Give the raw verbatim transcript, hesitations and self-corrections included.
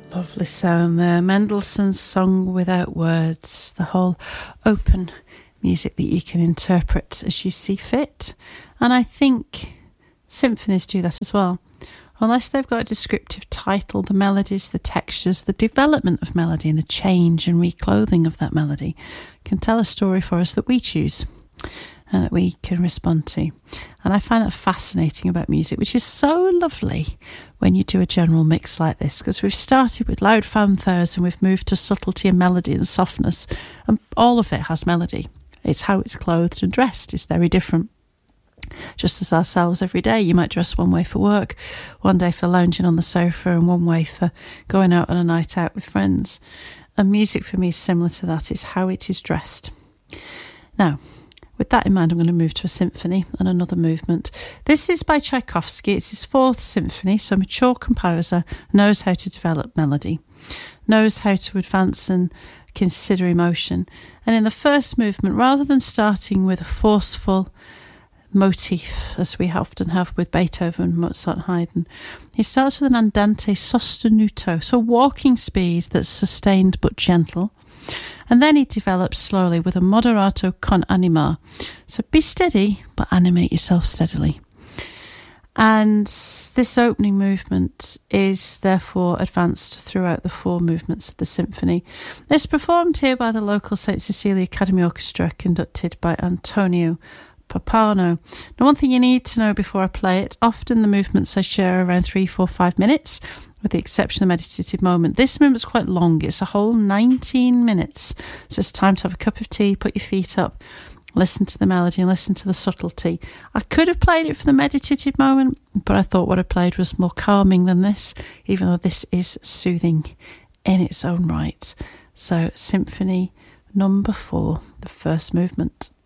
Lovely sound there. Mendelssohn's Song Without Words, the whole open music that you can interpret as you see fit. And I think symphonies do that as well. Unless they've got a descriptive title, the melodies, the textures, the development of melody and the change and reclothing of that melody can tell a story for us that we choose and that we can respond to. And I find that fascinating about music, which is so lovely when you do a general mix like this, because we've started with loud fanfares and we've moved to subtlety and melody and softness, and all of it has melody. It's how it's clothed and dressed is very different. Just as ourselves every day, you might dress one way for work, one day for lounging on the sofa, and one way for going out on a night out with friends. And music for me is similar to that. It's how it is dressed. Now, with that in mind, I'm going to move to a symphony and another movement. This is by Tchaikovsky. It's his fourth symphony, so a mature composer knows how to develop melody, knows how to advance and consider emotion. And in the first movement, rather than starting with a forceful motif, as we often have with Beethoven, Mozart, Haydn, he starts with an andante sostenuto, so walking speed that's sustained but gentle. And then he develops slowly with a moderato con anima. So be steady, but animate yourself steadily. And this opening movement is therefore advanced throughout the four movements of the symphony. It's performed here by the local Saint Cecilia Academy Orchestra, conducted by Antonio Pappano. Now, one thing you need to know before I play it, often the movements I share are around three, four, five minutes, with the exception of the meditative moment. This movement's quite long. It's a whole nineteen minutes. So it's time to have a cup of tea, put your feet up, listen to the melody and listen to the subtlety. I could have played it for the meditative moment, but I thought what I played was more calming than this, even though this is soothing in its own right. So symphony number four, the first movement.